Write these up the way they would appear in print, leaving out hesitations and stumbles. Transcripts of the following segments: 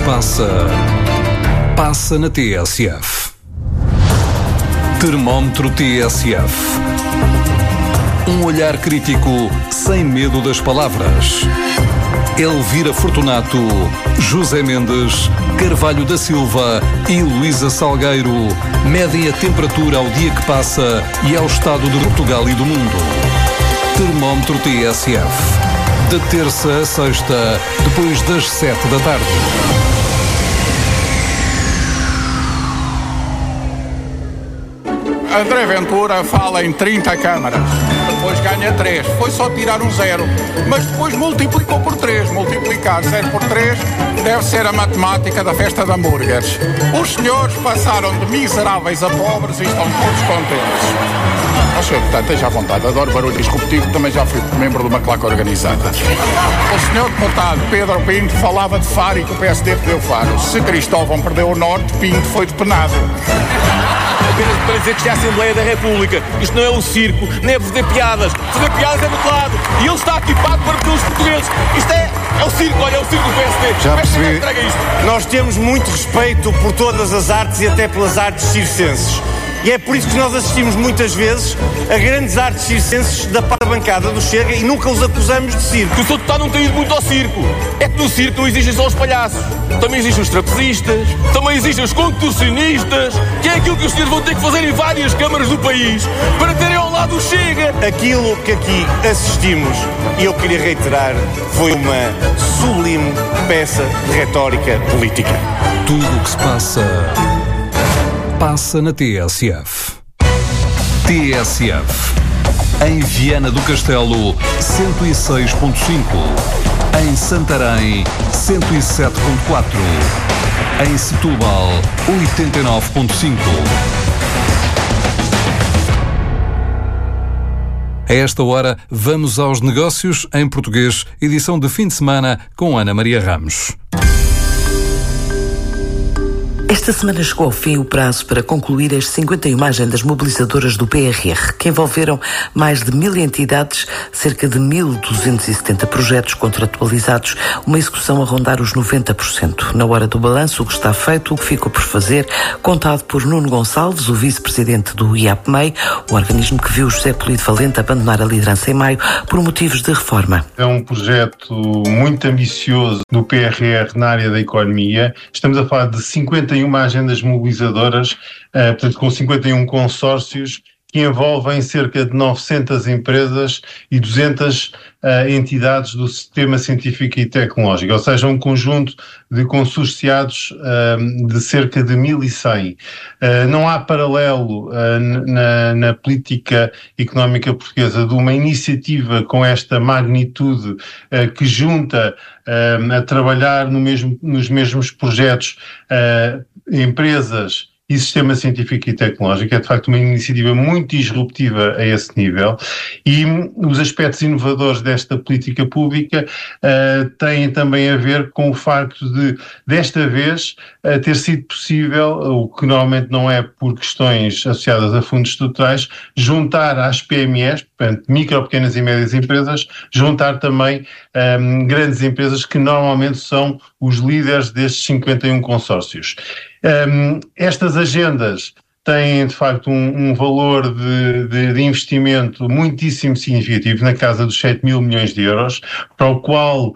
passa, passa na TSF. Termómetro TSF. Um olhar crítico sem medo das palavras. Elvira Fortunato, José Mendes, Carvalho da Silva e Luísa Salgueiro medem a temperatura ao dia que passa e ao estado de Portugal e do mundo. Termómetro TSF. De terça a sexta, depois das 7 da tarde. André Ventura fala em 30 câmaras, depois ganha 3, foi só tirar um 0, mas depois multiplicou por 3, multiplicar 0 por 3 deve ser a matemática da festa de hambúrgueres. Os senhores passaram de miseráveis a pobres e estão todos contentes. Ó senhor deputado, esteja à vontade, adoro barulho disruptivo, também já fui membro de uma claque organizada. O senhor deputado Pedro Pinto falava de Faro e que o PSD perdeu Faro. Se Cristóvão perdeu o Norte, Pinto foi depenado. Apenas para dizer que isto é a Assembleia da República. Isto não é um circo, nem é fazer piadas. Fazer piadas é do outro lado. E ele está aqui pago para pelos portugueses. Isto é o circo, olha, é o circo do PSD. Já percebi. Nós temos muito respeito por todas as artes e até pelas artes circenses. E é por isso que nós assistimos muitas vezes a grandes artes circenses da bancada do Chega e nunca os acusamos de circo. Que o Sr. Deputado não tem ido muito ao circo. É que no circo não existem só os palhaços. Também existem os trapezistas, também existem os contorcionistas, que é aquilo que os senhores vão ter que fazer em várias câmaras do país para terem ao lado o Chega. Aquilo que aqui assistimos, e eu queria reiterar, foi uma sublime peça de retórica política. Tudo o que se passa, passa na TSF. TSF. Em Viana do Castelo, 106.5. Em Santarém, 107.4. Em Setúbal, 89.5. A esta hora, vamos aos negócios em português, edição de fim de semana com Ana Maria Ramos. Esta semana chegou ao fim o prazo para concluir as 51 agendas mobilizadoras do PRR, que envolveram mais de 1.000 entidades, cerca de 1.270 projetos contratualizados, uma execução a rondar os 90%. Na hora do balanço, o que está feito, o que ficou por fazer, contado por Nuno Gonçalves, o vice-presidente do IAPMEI, o organismo que viu José Polido Valente abandonar a liderança em maio por motivos de reforma. É um projeto muito ambicioso do PRR na área da economia. Estamos a falar de 51 agendas mobilizadoras, portanto com 51 consórcios que envolvem cerca de 900 empresas e 200 entidades do sistema científico e tecnológico, ou seja, um conjunto de consorciados de cerca de 1.100. Não há paralelo na política económica portuguesa de uma iniciativa com esta magnitude que junta a trabalhar nos mesmos projetos empresas e sistema científico e tecnológico. É de facto uma iniciativa muito disruptiva a esse nível, e os aspectos inovadores desta política pública têm também a ver com o facto de, desta vez, ter sido possível, o que normalmente não é por questões associadas a fundos estruturais, juntar às PMEs, portanto, micro, pequenas e médias empresas, juntar também grandes empresas que normalmente são os líderes destes 51 consórcios. Estas agendas têm, de facto, um valor de investimento muitíssimo significativo, na casa dos 7.000 milhões de euros, para o qual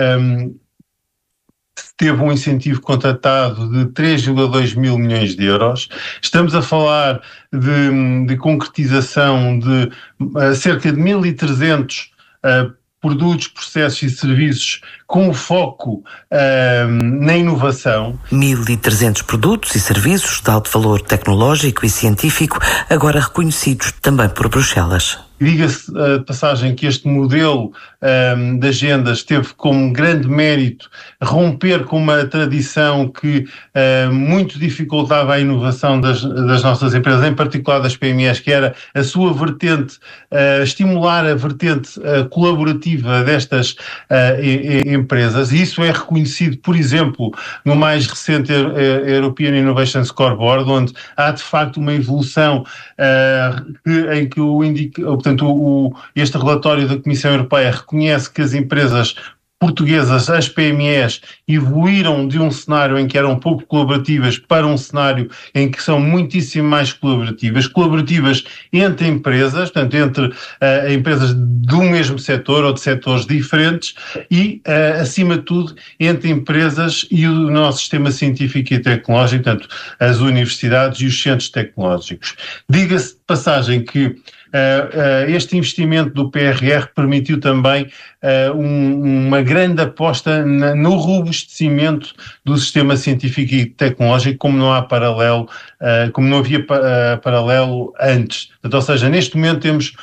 teve um incentivo contratado de 3,2 mil milhões de euros. Estamos a falar de concretização de cerca de 1.300 produtos, processos e serviços com foco na inovação. 1.300 produtos e serviços de alto valor tecnológico e científico, agora reconhecidos também por Bruxelas. Diga-se de passagem que este modelo de agendas teve como grande mérito romper com uma tradição que muito dificultava a inovação das nossas empresas, em particular das PMEs, que era a sua vertente, estimular a vertente colaborativa destas empresas, e isso é reconhecido, por exemplo, no mais recente European Innovation Scoreboard, onde há de facto uma evolução em que este relatório da Comissão Europeia reconhece que as empresas portuguesas, as PMEs, evoluíram de um cenário em que eram pouco colaborativas para um cenário em que são muitíssimo mais colaborativas entre empresas, portanto, entre empresas do mesmo setor ou de setores diferentes e, acima de tudo, entre empresas e o nosso sistema científico e tecnológico, portanto, as universidades e os centros tecnológicos. Diga-se de passagem que este investimento do PRR permitiu também uma grande aposta no robustecimento do sistema científico e tecnológico, como não há paralelo, como não havia paralelo antes. Portanto, ou seja, neste momento temos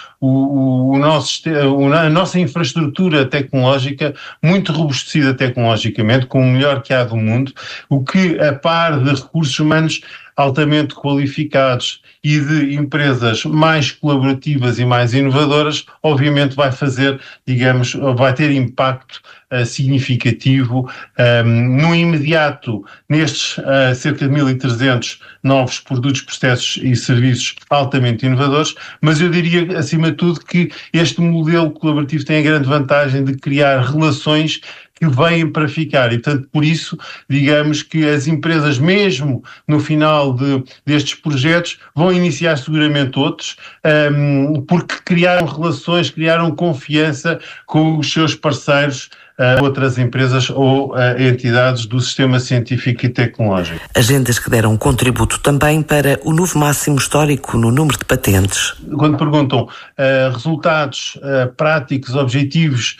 a nossa infraestrutura tecnológica muito robustecida tecnologicamente, com o melhor que há do mundo, o que, a par de recursos humanos altamente qualificados e de empresas mais colaborativas e mais inovadoras, obviamente vai fazer, digamos, vai ter impacto significativo no imediato nestes cerca de 1.300 novos produtos, processos e serviços altamente inovadores, mas eu diria, acima de tudo, que este modelo colaborativo tem a grande vantagem de criar relações que vêm para ficar e, portanto, por isso, digamos que as empresas, mesmo no final destes projetos, vão iniciar seguramente outros, porque criaram relações, criaram confiança com os seus parceiros, outras empresas ou entidades do sistema científico e tecnológico. Agendas que deram contributo também para o novo máximo histórico no número de patentes. Quando perguntam resultados práticos, objetivos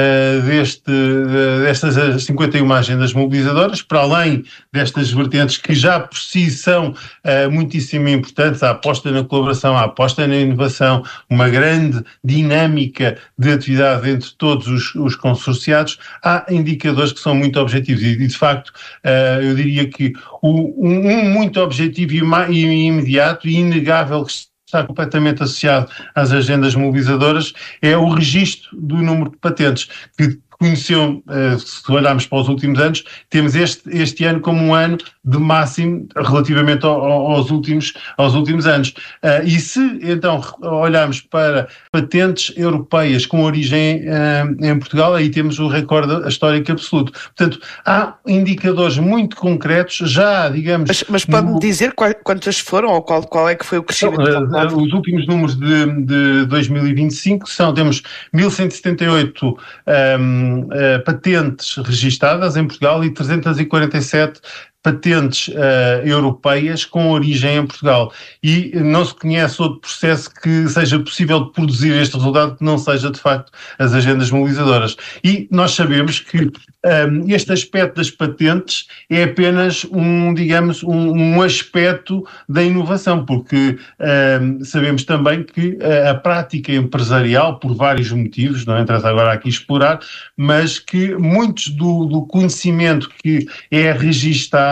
destas 51 agendas mobilizadoras, para além destas vertentes que já por si são muitíssimo importantes, a aposta na colaboração, a aposta na inovação, uma grande dinâmica de atividade entre todos os consorciados, há indicadores que são muito objetivos e de facto, eu diria que um muito objetivo e imediato e inegável que está completamente associado às agendas mobilizadoras é o registro do número de patentes, que conheceu, se olharmos para os últimos anos, temos este ano como um ano de máximo relativamente aos últimos anos. E se então olharmos para patentes europeias com origem em Portugal, aí temos o recorde histórico absoluto. Portanto, há indicadores muito concretos, já, digamos... Mas pode-me dizer quantas foram ou qual é que foi o crescimento? Os últimos números de 2025 temos 1.178 patentes registadas em Portugal e 347 patentes europeias com origem em Portugal. E não se conhece outro processo que seja possível de produzir este resultado que não seja, de facto, as agendas mobilizadoras. E nós sabemos que este aspecto das patentes é apenas um aspecto da inovação, porque sabemos também que a prática empresarial, por vários motivos, não interessa agora aqui explorar, mas que muitos do conhecimento que é registado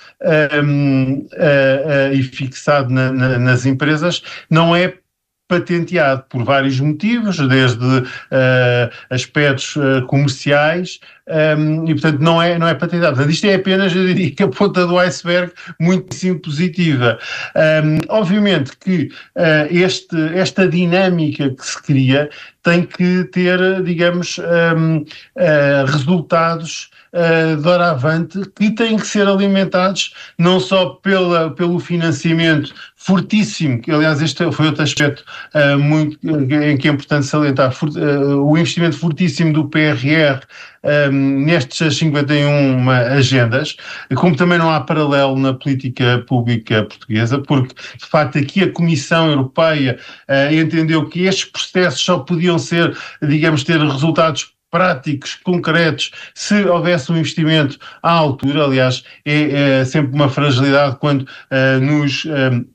e fixado nas empresas não é patenteado por vários motivos, desde aspectos comerciais, e portanto não é patenteado. Portanto, isto é apenas, eu diria, que a ponta do iceberg muitíssimo positiva. Obviamente que esta dinâmica que se cria tem que ter, digamos, resultados doravante que têm que ser alimentados não só pelo financiamento fortíssimo, que aliás este foi outro aspecto em que é importante salientar, o investimento fortíssimo do PRR nestas 51 agendas, como também não há paralelo na política pública portuguesa, porque de facto aqui a Comissão Europeia entendeu que estes processos só podiam ser, digamos, ter resultados práticos, concretos, se houvesse um investimento à altura. Aliás, é sempre uma fragilidade quando nos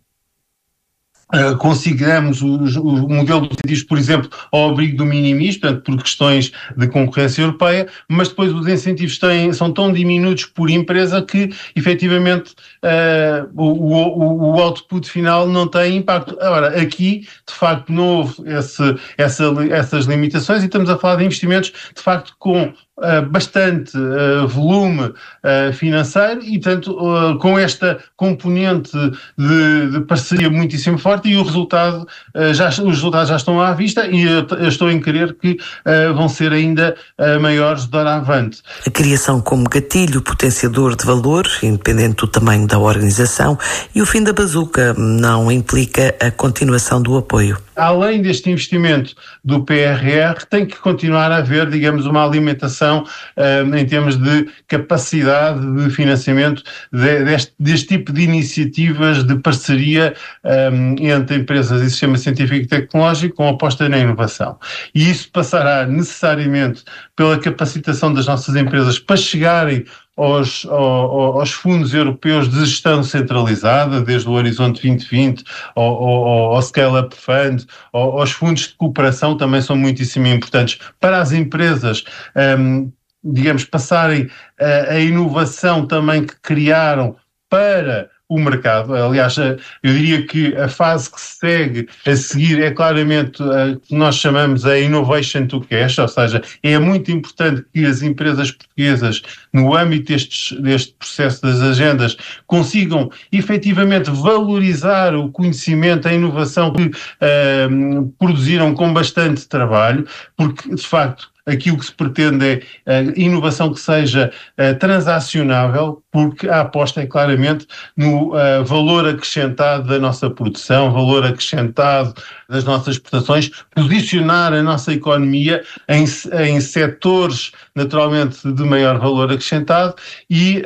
consideramos o modelo dos incentivos, por exemplo, ao abrigo do minimis, portanto, por questões de concorrência europeia, mas depois os incentivos são tão diminutos por empresa que, efetivamente, o output final não tem impacto. Agora, aqui, de facto, não houve essas limitações e estamos a falar de investimentos, de facto, com bastante volume financeiro e, portanto, com esta componente de parceria muitíssimo forte, e os resultados já estão à vista, e eu estou em crer que vão ser ainda maiores de doravante. A criação como gatilho potenciador de valor, independente do tamanho da organização, e o fim da bazuca não implica a continuação do apoio. Além deste investimento do PRR, tem que continuar a haver, digamos, uma alimentação em termos de capacidade de financiamento deste tipo de iniciativas de parceria entre empresas e sistema científico e tecnológico com aposta na inovação. E isso passará necessariamente pela capacitação das nossas empresas para chegarem aos fundos europeus de gestão centralizada, desde o Horizonte 2020 ao Scale-up Fund, aos fundos de cooperação, também são muitíssimo importantes para as empresas, digamos, passarem a inovação também que criaram para o mercado. Aliás, eu diria que a fase que se segue a seguir é claramente a que nós chamamos a Innovation to Cash, ou seja, é muito importante que as empresas portuguesas, no âmbito deste processo das agendas, consigam efetivamente valorizar o conhecimento, a inovação que produziram com bastante trabalho, porque, de facto, aquilo que se pretende é inovação que seja transacionável, porque a aposta é claramente no valor acrescentado da nossa produção, valor acrescentado das nossas exportações, posicionar a nossa economia em setores naturalmente de maior valor acrescentado e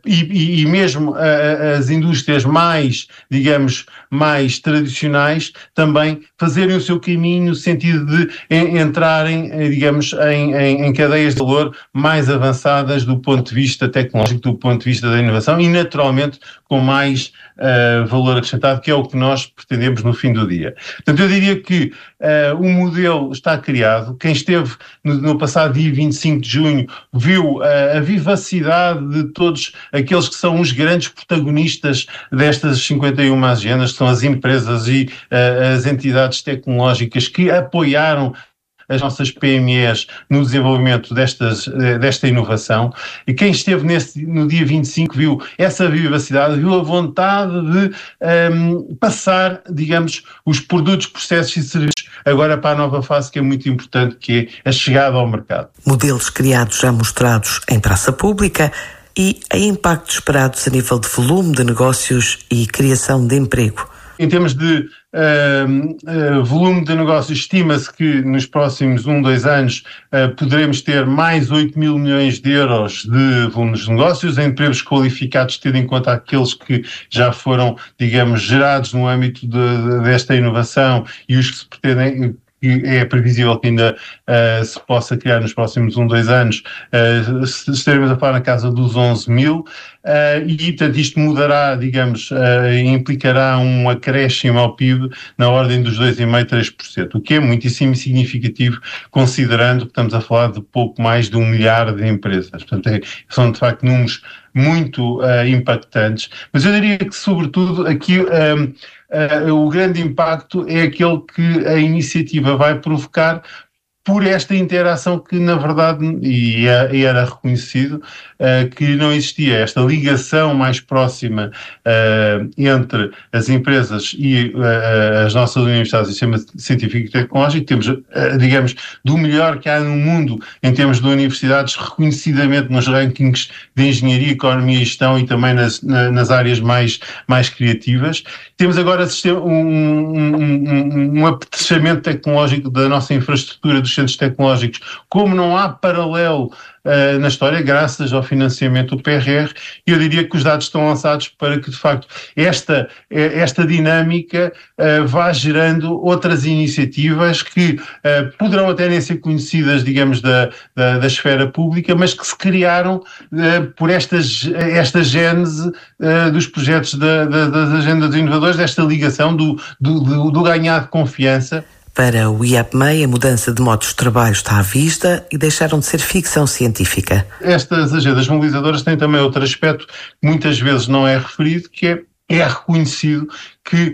mesmo as indústrias mais, digamos, mais tradicionais também fazerem o seu caminho no sentido de entrarem, digamos, em cadeias de valor mais avançadas do ponto de vista tecnológico, do ponto de vista da inovação e, naturalmente, com mais valor acrescentado, que é o que nós pretendemos no fim do dia. Portanto, eu diria que o modelo está criado. Quem esteve no passado dia 25 de junho viu a vivacidade de todos aqueles que são os grandes protagonistas destas 51 agendas, que são as empresas e as entidades tecnológicas que apoiaram as nossas PMEs no desenvolvimento desta inovação, e quem esteve no dia 25 viu essa vivacidade, viu a vontade de passar, digamos, os produtos, processos e serviços agora para a nova fase, que é muito importante, que é a chegada ao mercado. Modelos criados já mostrados em praça pública e a impactos esperados a nível de volume de negócios e criação de emprego. Em termos de volume de negócios, estima-se que nos próximos 2 anos poderemos ter mais 8 mil milhões de euros de volume de negócios, em empregos qualificados, tendo em conta aqueles que já foram, digamos, gerados no âmbito desta inovação e os que se pretendem, que é previsível que ainda se possa criar nos próximos 2 anos, estaremos a falar na casa dos 11 mil, e, portanto, isto mudará, digamos, implicará um acréscimo ao PIB na ordem dos 2,5%, 3%, o que é muitíssimo significativo, considerando que estamos a falar de pouco mais de 1 milhar de empresas. Portanto, são, de facto, números muito impactantes, mas eu diria que, sobretudo, aqui o grande impacto é aquele que a iniciativa vai provocar por esta interação que, na verdade, e era reconhecido, que não existia esta ligação mais próxima entre as empresas e as nossas universidades e o sistema científico e tecnológico. Temos, digamos, do melhor que há no mundo em termos de universidades, reconhecidamente nos rankings de engenharia, economia e gestão e também nas áreas mais criativas. Temos agora um apetrechamento tecnológico da nossa infraestrutura dos centros tecnológicos, como não há paralelo na história, graças ao financiamento do PRR, e eu diria que os dados estão lançados para que, de facto, esta dinâmica vá gerando outras iniciativas que poderão até nem ser conhecidas, digamos, da esfera pública, mas que se criaram por esta gênese dos projetos das agendas dos inovadores, desta ligação do ganhar de confiança. Para o IAPMEI, a mudança de modos de trabalho está à vista e deixaram de ser ficção científica. Estas agendas mobilizadoras têm também outro aspecto que muitas vezes não é referido, que é é reconhecido que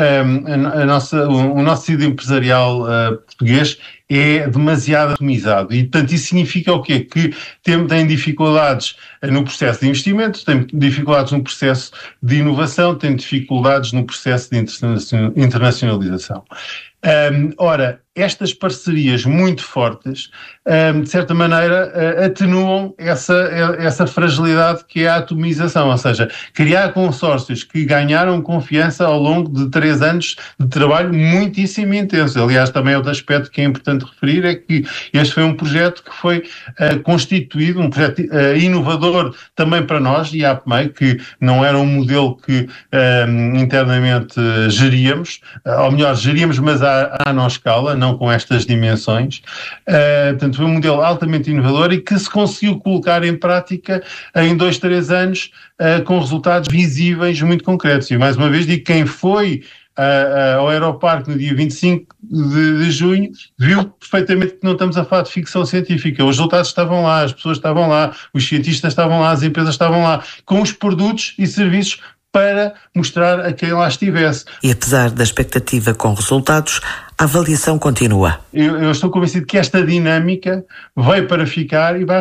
o nosso tecido empresarial português é demasiado atomizado e, portanto, isso significa o quê? Que tem dificuldades no processo de investimento, tem dificuldades no processo de inovação, tem dificuldades no processo de internacionalização. Ora, estas parcerias muito fortes, de certa maneira, atenuam essa fragilidade que é a atomização, ou seja, criar consórcios que ganharam confiança ao longo de 3 anos de trabalho muitíssimo intenso. Aliás, também outro aspecto que é importante referir é que este foi um projeto que foi constituído, um projeto inovador também para nós, e a APMEI, que não era um modelo que internamente geríamos, ou melhor, geríamos, mas à nossa escala, não com estas dimensões. Portanto, foi um modelo altamente inovador e que se conseguiu colocar em prática em 2, 3 anos com resultados visíveis muito concretos. E, mais uma vez, digo, quem foi ao Aeroparque no dia 25 de junho viu perfeitamente que não estamos a falar de ficção científica. Os resultados estavam lá, as pessoas estavam lá, os cientistas estavam lá, as empresas estavam lá, com os produtos e serviços para mostrar a quem lá estivesse. E apesar da expectativa com resultados, a avaliação continua. Eu estou convencido que esta dinâmica veio para ficar e vai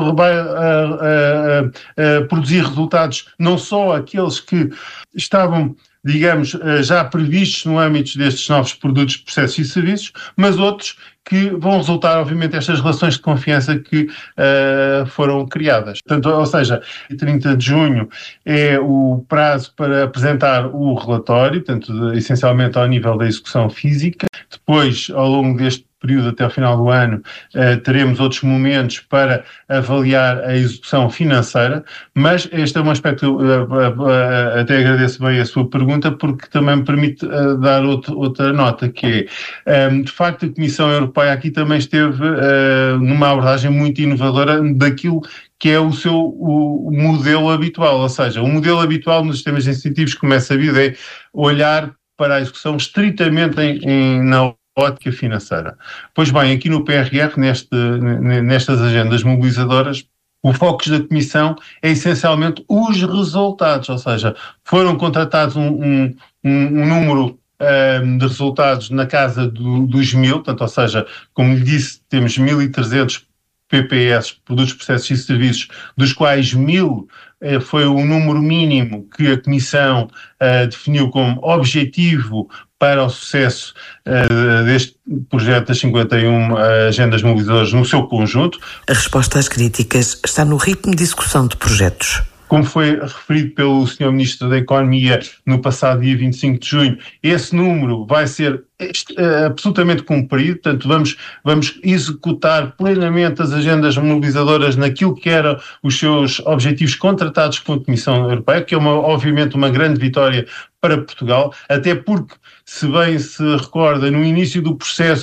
produzir resultados, não só aqueles que estavam, digamos, já previstos no âmbito destes novos produtos, processos e serviços, mas outros que vão resultar, obviamente, estas relações de confiança que foram criadas. Portanto, ou seja, 30 de junho é o prazo para apresentar o relatório, portanto, essencialmente ao nível da execução física. Depois, ao longo deste período até ao final do ano, teremos outros momentos para avaliar a execução financeira, mas este é um aspecto, até agradeço bem a sua pergunta, porque também me permite dar outra nota, que é, de facto, a Comissão Europeia aqui também esteve numa abordagem muito inovadora daquilo que é o seu modelo habitual, ou seja, o modelo habitual nos sistemas de incentivos, como é sabido, é olhar para a execução estritamente na ótica financeira. Pois bem, aqui no PRR, nestas agendas mobilizadoras, o foco da Comissão é essencialmente os resultados, ou seja, foram contratados um número de resultados na casa dos 1000, portanto, ou seja, como lhe disse, temos 1300 PPS, produtos, processos e serviços, dos quais 1000 foi o número mínimo que a Comissão definiu como objetivo para o sucesso deste projeto das 51 agendas mobilizadoras no seu conjunto. A resposta às críticas está no ritmo de execução de projetos. Como foi referido pelo Sr. Ministro da Economia no passado dia 25 de junho, esse número vai ser absolutamente cumprido, portanto vamos executar plenamente as agendas mobilizadoras naquilo que eram os seus objetivos contratados com a Comissão Europeia, que é obviamente uma grande vitória para Portugal, até porque, se bem se recorda, no início do processo,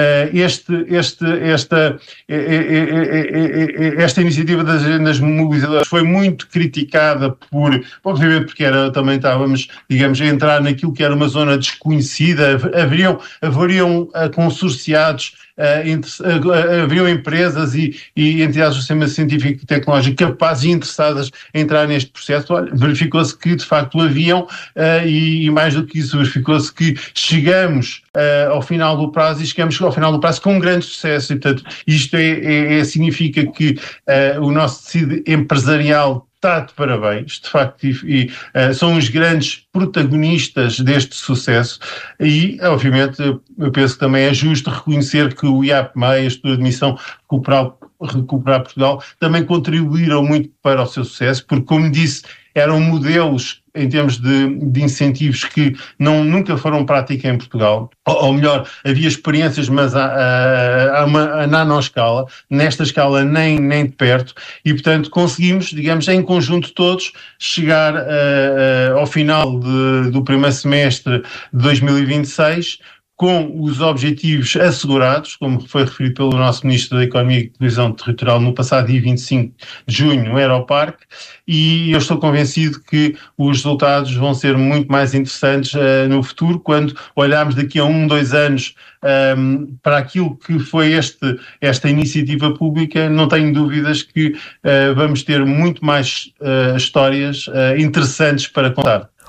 esta iniciativa das agendas mobilizadoras foi muito criticada obviamente porque também estávamos, digamos, a entrar naquilo que era uma zona desconhecida, haveriam consorciados, haveriam empresas e entidades do sistema científico e tecnológico capazes e interessadas em entrar neste processo. Olha, verificou-se que de facto haviam, e mais do que isso, verificou-se que chegamos ao final do prazo, e chegamos ao final do prazo com um grande sucesso, e portanto isto significa que o nosso tecido empresarial está de parabéns, de facto, e são os grandes protagonistas deste sucesso, e obviamente eu penso que também é justo reconhecer que o IAPMEI, a Estrutura de Missão Recuperar Portugal, também contribuíram muito para o seu sucesso, porque, como disse, eram modelos em termos de incentivos que nunca foram prática em Portugal, ou melhor, havia experiências, mas a uma nanoscala, nesta escala nem de perto, e portanto conseguimos, digamos, em conjunto todos, chegar ao final do primeiro semestre de 2026 com os objetivos assegurados, como foi referido pelo nosso Ministro da Economia e Coesão Territorial no passado dia 25 de junho no Aeroparque, e eu estou convencido que os resultados vão ser muito mais interessantes no futuro, quando olharmos daqui a 1-2 anos para aquilo que foi esta iniciativa pública. Não tenho dúvidas que vamos ter muito mais histórias interessantes para contar.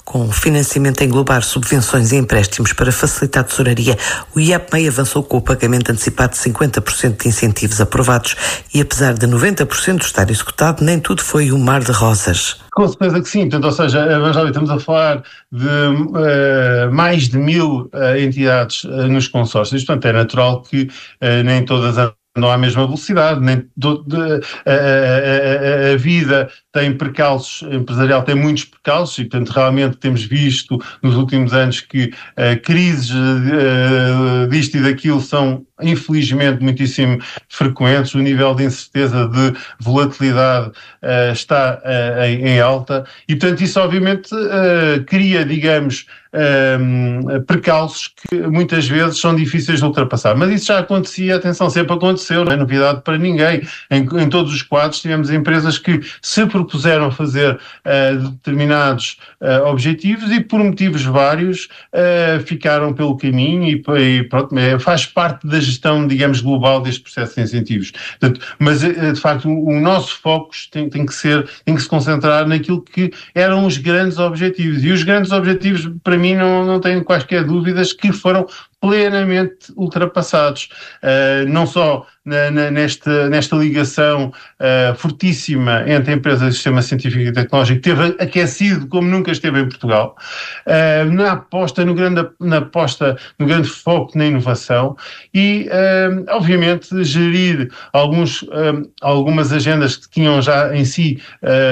Com o financiamento a englobar subvenções e empréstimos para facilitar a tesouraria, o IAPMEI avançou com o pagamento antecipado de 50% de incentivos aprovados e, apesar de 90% estar executado, nem tudo foi um mar de rosas. Com certeza que sim, portanto, ou seja, vamos lá ver, estamos a falar de mais de 1000 entidades nos consórcios, portanto é natural que nem todas andam à mesma velocidade, nem a vida tem percalços, empresarial tem muitos percalços e, portanto, realmente temos visto nos últimos anos que crises disto e daquilo são, infelizmente, muitíssimo frequentes. O nível de incerteza, de volatilidade está em alta e, portanto, isso obviamente cria, digamos, percalços que muitas vezes são difíceis de ultrapassar. Mas isso já acontecia, atenção, sempre aconteceu, não é novidade para ninguém. Em todos os quadros tivemos empresas que se propuseram a fazer determinados objetivos e por motivos vários ficaram pelo caminho e pronto, faz parte da gestão, digamos, global deste processo de incentivos. Portanto, mas de facto o nosso foco tem que se concentrar naquilo que eram os grandes objetivos e os grandes objetivos para mim não tenho quaisquer dúvidas que foram plenamente ultrapassados, não só nesta ligação fortíssima entre empresas e sistema científico e tecnológico, que esteve aquecido como nunca esteve em Portugal, na aposta no grande foco na inovação e, obviamente, gerir algumas agendas que tinham já em si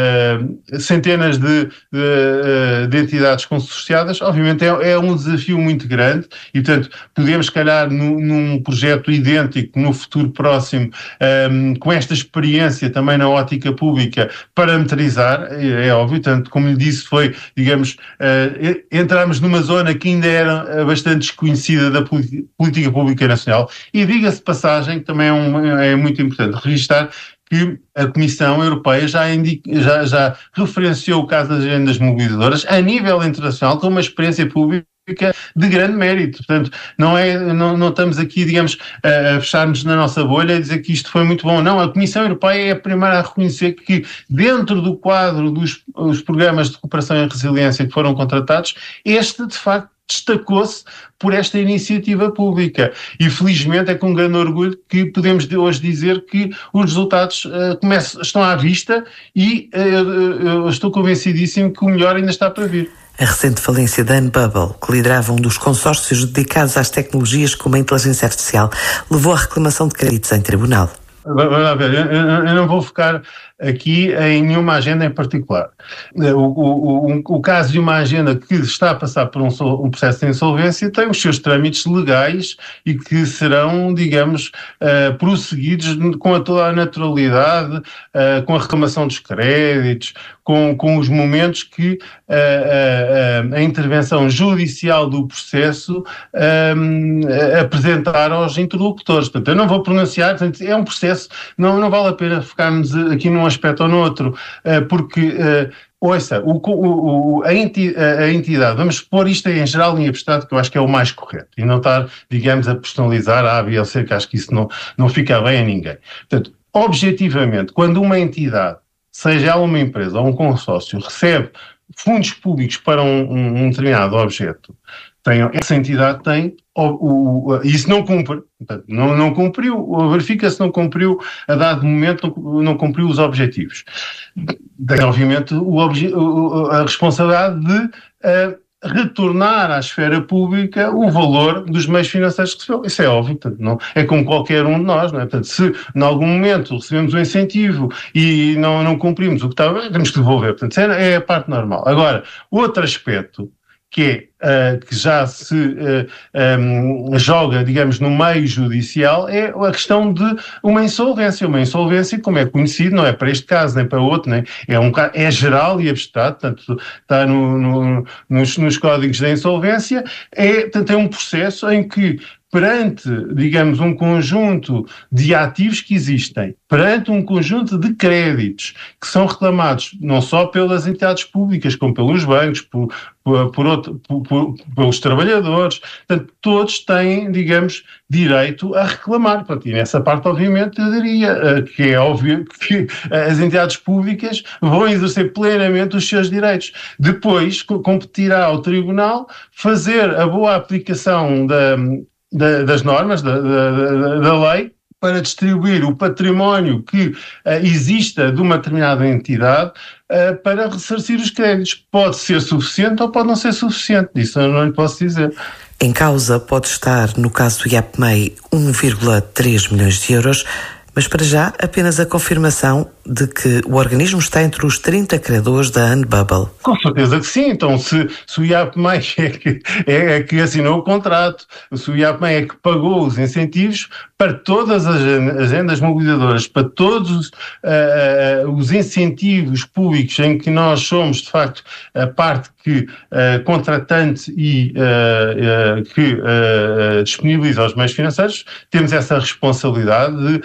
centenas de entidades consorciadas, obviamente é um desafio muito grande e, portanto, podemos, se calhar, num projeto idêntico, no futuro próximo, com esta experiência também na ótica pública, parametrizar, é óbvio, tanto como lhe disse, foi, digamos, entramos numa zona que ainda era bastante desconhecida da política pública nacional e diga-se de passagem, que também é muito importante registrar, que a Comissão Europeia já referenciou o caso das agendas mobilizadoras a nível internacional como uma experiência pública de grande mérito. Portanto, não estamos aqui, digamos, a fecharmos na nossa bolha e dizer que isto foi muito bom. Não, a Comissão Europeia é a primeira a reconhecer que dentro do quadro dos programas de cooperação e resiliência que foram contratados, este, de facto, destacou-se por esta iniciativa pública. E felizmente é com grande orgulho que podemos hoje dizer que os resultados estão à vista e eu estou convencidíssimo que o melhor ainda está para vir. A recente falência da Unbubble, que liderava um dos consórcios dedicados às tecnologias como a inteligência artificial, levou à reclamação de créditos em tribunal. Vamos ver, eu não vou focar aqui em nenhuma agenda em particular. O caso de uma agenda que está a passar por um processo de insolvência tem os seus trâmites legais e que serão, digamos, prosseguidos com toda a naturalidade, com a reclamação dos créditos, com os momentos que a intervenção judicial do processo apresentar aos interlocutores. Portanto, eu não vou pronunciar, portanto, é um processo, não vale a pena focarmos aqui num aspecto ou no outro, porque... ouça, a entidade, vamos pôr isto em geral em abstrato, que eu acho que é o mais correto, e não estar, digamos, a personalizar a B ou C, que acho que isso não fica bem a ninguém. Portanto, objetivamente, quando uma entidade, seja ela uma empresa ou um consórcio, recebe fundos públicos para um determinado objeto, essa entidade tem, isso não cumpre, portanto, não cumpriu, verifica-se não cumpriu, a dado momento não cumpriu os objetivos. Tem, obviamente, a responsabilidade de retornar à esfera pública o valor dos meios financeiros que recebeu. Isso é óbvio, portanto, não, é como qualquer um de nós, não é? Portanto, se em algum momento recebemos um incentivo e não cumprimos o que estava, temos que devolver. Portanto, é a parte normal. Agora, outro aspecto que já se joga, digamos, no meio judicial, é a questão de uma insolvência. Uma insolvência, como é conhecido, não é para este caso nem para outro, nem, é geral e abstrato, portanto, está nos códigos da insolvência, portanto, é um processo em que perante, digamos, um conjunto de ativos que existem, perante um conjunto de créditos que são reclamados não só pelas entidades públicas, como pelos bancos, pelos trabalhadores, portanto, todos têm, digamos, direito a reclamar. E nessa parte, obviamente, eu diria que é óbvio que as entidades públicas vão exercer plenamente os seus direitos. Depois, competirá ao Tribunal fazer a boa aplicação das normas, da lei, para distribuir o património que exista de uma determinada entidade para ressarcir os créditos. Pode ser suficiente ou pode não ser suficiente, isso eu não lhe posso dizer. Em causa pode estar, no caso do IAPMEI, 1,3 milhões de euros, mas para já apenas a confirmação de que o organismo está entre os 30 credores da Unbubble. Com certeza que sim. Então, se o IAPMEI é que assinou o contrato, se o IAPMEI é que pagou os incentivos para todas as agendas mobilizadoras, para todos os incentivos públicos em que nós somos, de facto, a parte que contratante e que disponibiliza os meios financeiros, temos essa responsabilidade de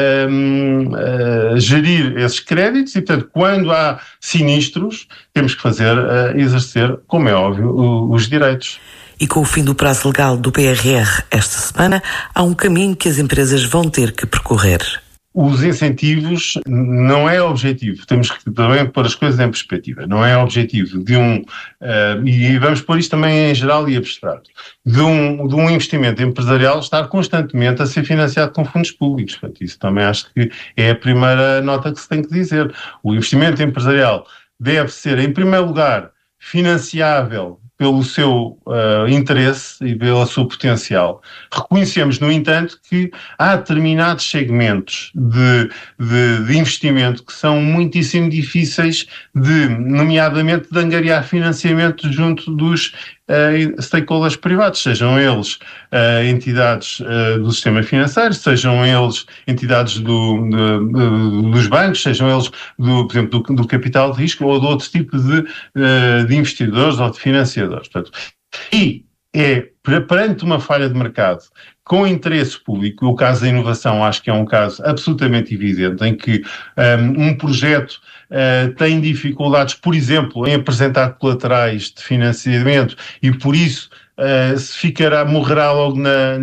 gerir esses créditos e, portanto, quando há sinistros, temos que exercer, como é óbvio, os direitos. E com o fim do prazo legal do PRR esta semana, há um caminho que as empresas vão ter que percorrer. Os incentivos não é objetivo, temos que também pôr as coisas em perspectiva, não é objetivo de e vamos pôr isto também em geral e abstrato, de um investimento empresarial estar constantemente a ser financiado com fundos públicos. Portanto, isso também acho que é a primeira nota que se tem que dizer. O investimento empresarial deve ser, em primeiro lugar, financiável pelo seu interesse e pelo seu potencial. Reconhecemos, no entanto, que há determinados segmentos de investimento que são muitíssimo difíceis nomeadamente, de angariar financiamento junto dos stakeholders privados, sejam eles entidades do sistema financeiro, sejam eles entidades dos bancos, sejam eles, por exemplo, do capital de risco ou de outro tipo de investidores ou de financiadores. Portanto, e perante uma falha de mercado com interesse público, o caso da inovação acho que é um caso absolutamente evidente, em que um projeto tem dificuldades, por exemplo, em apresentar colaterais de financiamento e, por isso, morrerá logo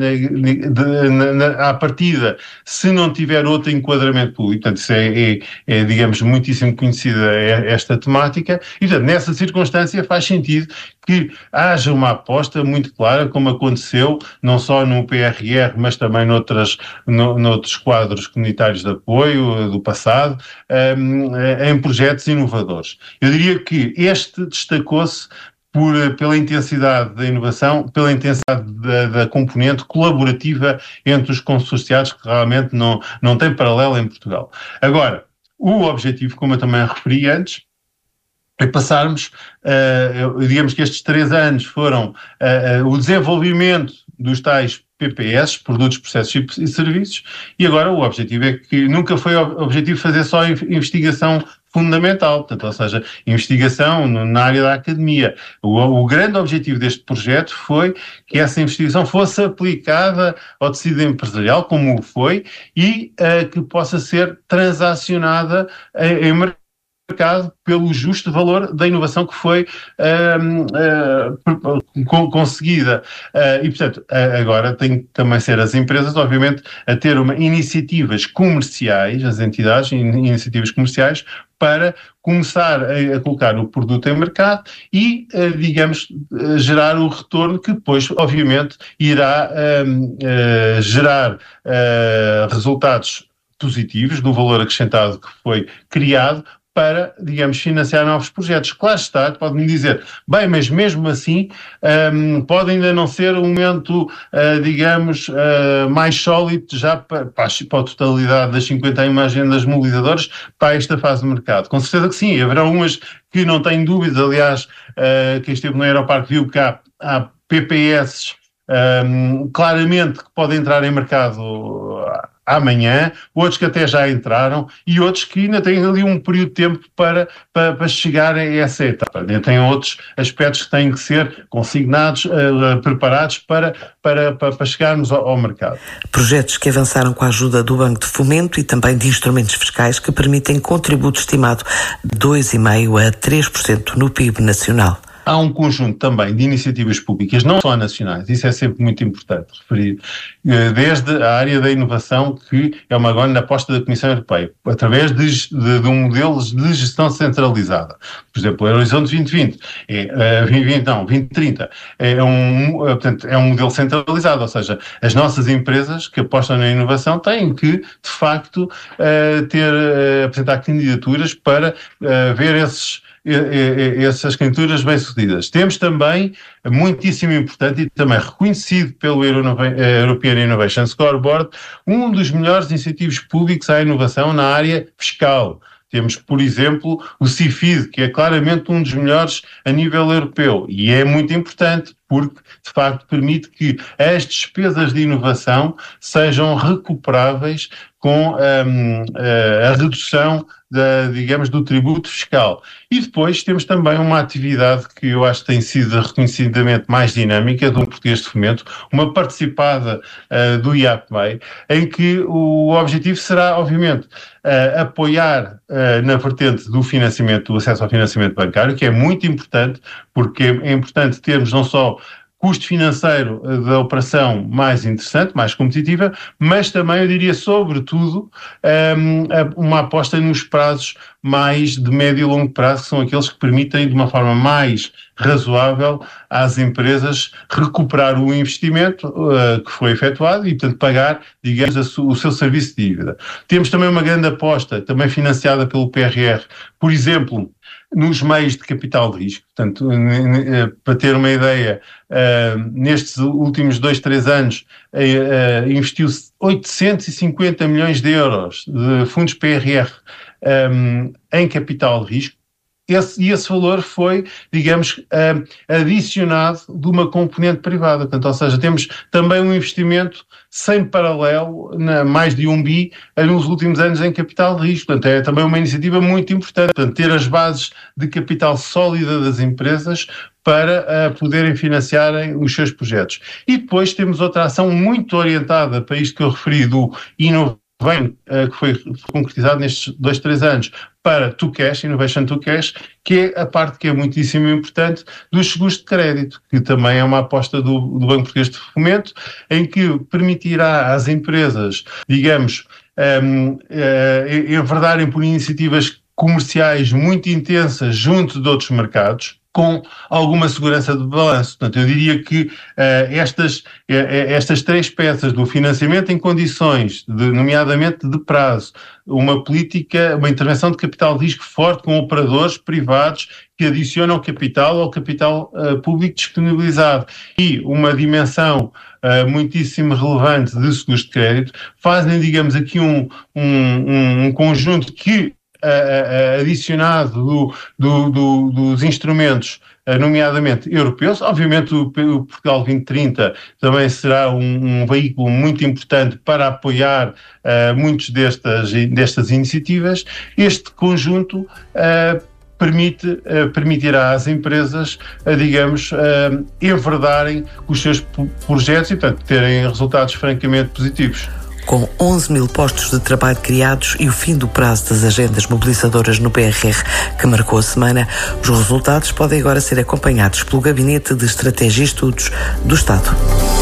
à partida se não tiver outro enquadramento público. Portanto, isso é digamos, muitíssimo conhecida esta temática e, portanto, nessa circunstância faz sentido que haja uma aposta muito clara, como aconteceu não só no PRR, mas também noutros quadros comunitários de apoio do passado, em projetos inovadores. Eu diria que este destacou-se pela intensidade da inovação, pela intensidade da componente colaborativa entre os consorciados, que realmente não tem paralelo em Portugal. Agora, o objetivo, como eu também referi antes, é passarmos, digamos que estes 3 anos foram o desenvolvimento dos tais PPS, produtos, processos e serviços, e agora o objetivo é que nunca foi o objetivo fazer só investigação fundamental, portanto, ou seja, investigação na área da academia. O grande objetivo deste projeto foi que essa investigação fosse aplicada ao tecido empresarial, como foi, e que possa ser transacionada em mercado pelo justo valor da inovação que foi conseguida. E, portanto, agora tem que também ser as empresas, obviamente, a ter iniciativas comerciais, as entidades, iniciativas comerciais, para começar a colocar o produto em mercado e, digamos, gerar o retorno que depois, obviamente, irá gerar resultados positivos do valor acrescentado que foi criado para, digamos, financiar novos projetos. Claro está, pode-me dizer, bem, mas mesmo assim pode ainda não ser um momento, digamos, mais sólido já para a totalidade das 51 agendas mobilizadoras para esta fase do mercado. Com certeza que sim, haverá umas que não têm dúvidas, aliás, quem esteve no Aeroparque viu que há PPS claramente que podem entrar em mercado amanhã, outros que até já entraram e outros que ainda têm ali um período de tempo para chegar a essa etapa. Ainda têm outros aspectos que têm que ser consignados, preparados para chegarmos ao mercado. Projetos que avançaram com a ajuda do Banco de Fomento e também de instrumentos fiscais que permitem contributo estimado de 2,5% a 3% no PIB nacional. Há um conjunto também de iniciativas públicas, não só nacionais, isso é sempre muito importante referir, desde a área da inovação, que é uma grande aposta da Comissão Europeia, através de um modelo de gestão centralizada. Por exemplo, o Horizonte 2020, 2030, portanto, é um modelo centralizado, ou seja, as nossas empresas que apostam na inovação têm que, de facto, apresentar candidaturas para ver essas candidaturas bem-sucedidas. Temos também, muitíssimo importante e também reconhecido pelo European Innovation Scoreboard, um dos melhores incentivos públicos à inovação na área fiscal. Temos, por exemplo, o CIFID, que é claramente um dos melhores a nível europeu, e é muito importante porque, de facto, permite que as despesas de inovação sejam recuperáveis com a redução do tributo fiscal. E depois temos também uma atividade que eu acho que tem sido reconhecidamente mais dinâmica, do Português de Fomento, uma participada do IAPMEI, em que o objetivo será, obviamente, apoiar na vertente do financiamento, do acesso ao financiamento bancário, que é muito importante, porque é importante termos não só custo financeiro da operação mais interessante, mais competitiva, mas também, eu diria, sobretudo, uma aposta nos prazos mais de médio e longo prazo, que são aqueles que permitem, de uma forma mais razoável, às empresas recuperar o investimento que foi efetuado e, portanto, pagar, digamos, o seu serviço de dívida. Temos também uma grande aposta, também financiada pelo PRR, por exemplo, nos meios de capital de risco. Portanto, para ter uma ideia, nestes últimos 2-3 anos investiu-se 850 milhões de euros de fundos PRR em capital de risco. Esse valor foi, digamos, adicionado de uma componente privada. Portanto, ou seja, temos também um investimento sem paralelo, mais de 1 bi, nos últimos anos em capital de risco. Portanto, é também uma iniciativa muito importante. Portanto, ter as bases de capital sólida das empresas para poderem financiarem os seus projetos. E depois temos outra ação muito orientada para isto que eu referi, do que foi concretizado nestes 2-3 anos, para To-Cash, Innovation To-Cash, que é a parte que é muitíssimo importante dos seguros de crédito, que também é uma aposta do Banco Português de Fomento, em que permitirá às empresas, digamos, enverdarem por iniciativas comerciais muito intensas junto de outros mercados, com alguma segurança de balanço. Portanto, eu diria que estas 3 peças do financiamento em condições, nomeadamente de prazo, uma intervenção de capital de risco forte com operadores privados que adicionam capital ao capital público disponibilizado e uma dimensão muitíssimo relevante de seguros de crédito, fazem, digamos, aqui um conjunto que, adicionado dos instrumentos, nomeadamente europeus. Obviamente o Portugal 2030 também será um veículo muito importante para apoiar muitas destas iniciativas. Este conjunto permitirá às empresas, digamos, enverdarem os seus projetos e, portanto, terem resultados francamente positivos. Com 11 mil postos de trabalho criados e o fim do prazo das agendas mobilizadoras no PRR, que marcou a semana, os resultados podem agora ser acompanhados pelo Gabinete de Estratégia e Estudos do Estado.